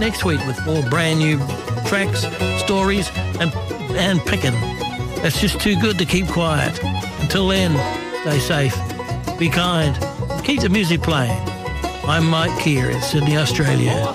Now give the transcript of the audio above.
next week with more brand new tracks, stories, and picking. It's just too good to keep quiet. Until then, stay safe, be kind, keep the music playing. I'm Mike Keir in Sydney, Australia.